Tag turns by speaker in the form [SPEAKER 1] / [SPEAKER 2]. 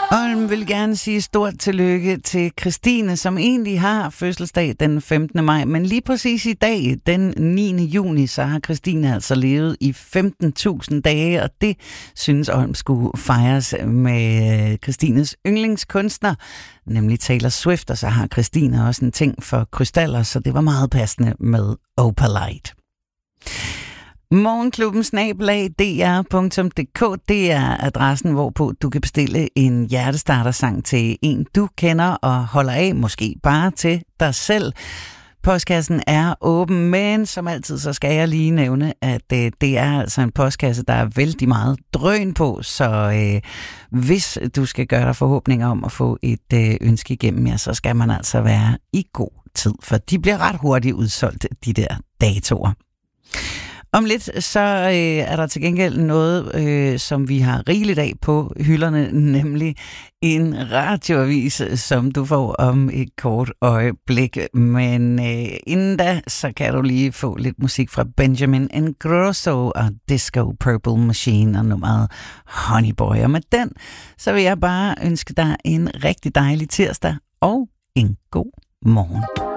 [SPEAKER 1] Olm vil gerne sige stort tillykke til Christine, som egentlig har fødselsdag den 15. maj, men lige præcis i dag, den 9. juni, så har Christine altså levet i 15.000 dage, og det synes Olm skulle fejres med Christines yndlingskunstner, nemlig Taylor Swift, og så har Christine også en ting for krystaller, så det var meget passende med Opalite. Morgenklubben @dr.dk, det er adressen, hvorpå du kan bestille en hjertestartersang til en, du kender og holder af, måske bare til dig selv. Postkassen er åben, men som altid, så skal jeg lige nævne, at det er altså en postkasse, der er vældig meget drøn på, så hvis du skal gøre dig forhåbninger om at få et ønske igennem, ja, så skal man altså være i god tid, for de bliver ret hurtigt udsolgt, de der datoer. Om lidt, så er der til gengæld noget, som vi har rigeligt af på hylderne, nemlig en radioavis, som du får om et kort øjeblik. Men inden da, så kan du lige få lidt musik fra Benjamin Ingrosso og Disco Purple Machine og nummeret Honey Boy. Og med den, så vil jeg bare ønske dig en rigtig dejlig tirsdag og en god morgen.